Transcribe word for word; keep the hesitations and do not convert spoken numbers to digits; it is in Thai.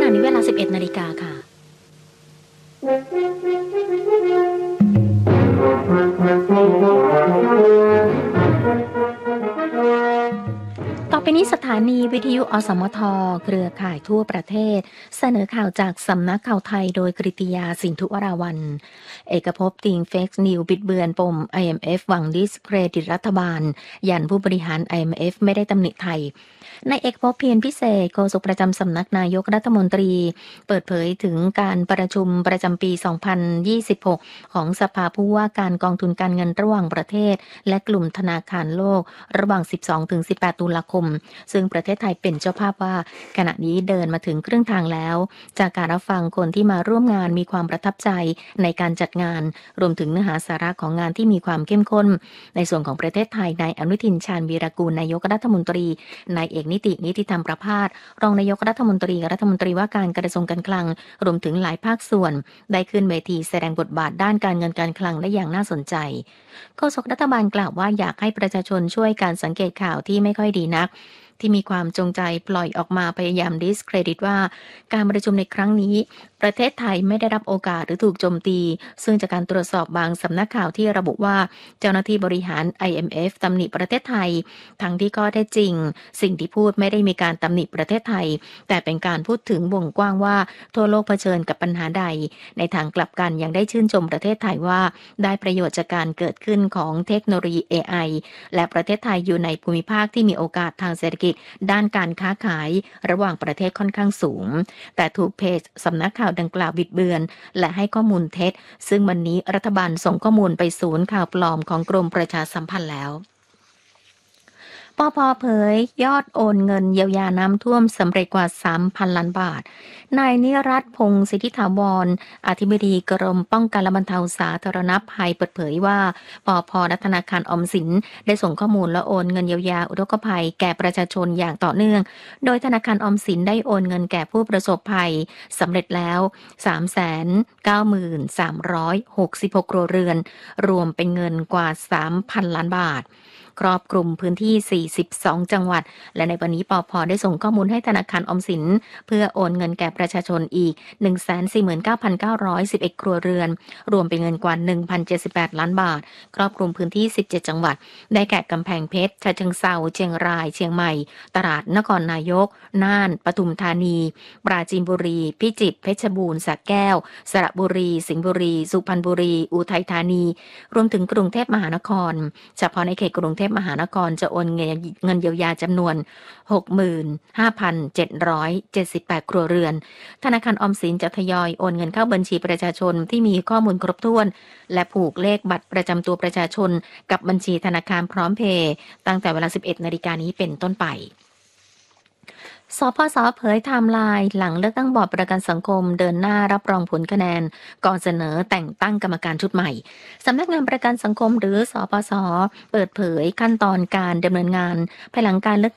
ณะนี้เวลา สิบเอ็ดนาฬิกาค่ะต่อไปนี้สถานีวิทยุอสมทเครือข่ายทั่วประเทศเสนอข่าวจากสำนักข่าวไทยโดยกฤติยาสินธุวราวัลย์เอกภพติงเฟกซ์นิวบิดเบือนปม ไอ เอ็ม เอฟ หวังดิสเครดิตรัฐบาลยันผู้บริหาร ไอ เอ็ม เอฟ ไม่ได้ตำหนิไทยนายเอกภพเพียรพิเศษโฆษกประจำสำนักนายกรัฐมนตรีเปิดเผยถึงการประชุมประจำปี สองพันยี่สิบหก ของสภาผู้ว่าการกองทุนการเงินระหว่างประเทศและกลุ่มธนาคารโลกระหว่าง สิบสองถึงสิบแปด ตุลาคมซึ่งประเทศไทยเป็นเจ้าภาพว่าขณะนี้เดินมาถึงครึ่งทางแล้วจากการรับฟังคนที่มาร่วมงานมีความประทับใจในการจัดงานรวมถึงเนื้อหาสาระของงานที่มีความเข้มข้นในส่วนของประเทศไทยนายอนุทินชาญวีรกูลนายกรัฐมนตรีนายเอกนิตินิติธรรมประภาสรองนายกรัฐมนตรีรัฐมนตรีว่าการกระทรวงการคลังรวมถึงหลายภาคส่วนได้ขึ้นเวทีแสดงบทบาทด้านการเงินการคลังได้อย่างน่าสนใจโฆษกรัฐบาลกล่าวว่าอยากให้ประชาชนช่วยการสังเกตข่าวที่ไม่ค่อยดีนักที่มีความจงใจปล่อยออกมาพยายามดิสเครดิตว่าการประชุมในครั้งนี้ประเทศไทยไม่ได้รับโอกาสหรือถูกโจมตีซึ่งจากการตรวจสอบบางสำนักข่าวที่ระบุว่าเจ้าหน้าที่บริหาร ไอ เอ็ม เอฟ ตำหนิประเทศไทยทั้งที่ข้อเท็จจริงสิ่งที่พูดไม่ได้มีการตำหนิประเทศไทยแต่เป็นการพูดถึงวงกว้างว่าทั่วโลกเผชิญกับปัญหาใดในทางกลับกันยังได้ชื่นชมประเทศไทยว่าได้ประโยชน์จากการเกิดขึ้นของเทคโนโลยี เอ ไอ และประเทศไทยอยู่ในภูมิภาคที่มีโอกาสทางเศรษฐกิจด้านการค้าขายระหว่างประเทศค่อนข้างสูงแต่ถูกเพจสำนักข่าวดังกล่าวบิดเบือนและให้ข้อมูลเท็จซึ่งวันนี้รัฐบาลส่งข้อมูลไปศูนย์ข่าวปลอมของกรมประชาสัมพันธ์แล้วปภ.เผยยอดโอนเงินเยียวยาน้ำท่วมสำเร็จกว่า สามพัน ล้านบาทนายนิรัตน์พงศ์สิทธิถาวรอธิบดีกรมป้องกันและบรรเทาสาธารณภัยเปิดเผยว่าปภ.และธนาคารออมสินได้ส่งข้อมูลและโอนเงินเยียวยาอุทกภัยแก่ประชาชนอย่างต่อเนื่องโดยธนาคารออมสินได้โอนเงินแก่ผู้ประสบภัยสำเร็จแล้ว สามแสนเก้าหมื่นสามร้อยหกสิบหก ครัวเรือนรวมเป็นเงินกว่า สามพัน ล้านบาทครอบคลุมพื้นที่ สี่สิบสอง จังหวัดและในวันนี้ปภ.ได้ส่งข้อมูลให้ธนาคารออมสินเพื่อโอนเงินแก่ประชาชนอีก หนึ่งแสนสี่หมื่นเก้าพันเก้าร้อยสิบเอ็ด ครัวเรือนรวมเป็นเงินกว่า หนึ่งพันเจ็ดสิบแปด ล้านบาทครอบคลุมพื้นที่ สิบเจ็ด จังหวัดได้แก่กำแพงเพชรฉะเชิงเทราเชียงรายเชียงใหม่ตราดนครนายกน่านปทุมธานีปราจีนบุรีพิจิตรเพชรบูรณ์สระแก้วสระบุรีสิงห์บุรีสุพรรณบุรีอุทัยธานีรวมถึงกรุงเทพมหานครเฉพาะในเขตกรุงเทพมหานครจะโอนเงินเงินเยียวยาจำนวน หกหมื่นห้าพันเจ็ดร้อยเจ็ดสิบแปด ครัวเรือนธนาคารออมสินจะทยอยโอนเงินเข้าบัญชีประชาชนที่มีข้อมูลครบถ้วนและผูกเลขบัตรประจำตัวประชาชนกับบัญชีธนาคารพร้อมเพย์ตั้งแต่เวลา สิบเอ็ดนาฬิกานี้เป็นต้นไปสพส.เผยไทม์ไลน์หลังเลือกตั้งบอร์ดประกันสังคมเดินหน้ารับรองผลคะแนนก่อนเสนอแต่งตั้งกรรมการชุดใหม่สำนักงานประกันสังคมหรือสปส.เปิดเผยขั้นตอนการดำเนินงานภายหลังการเลือก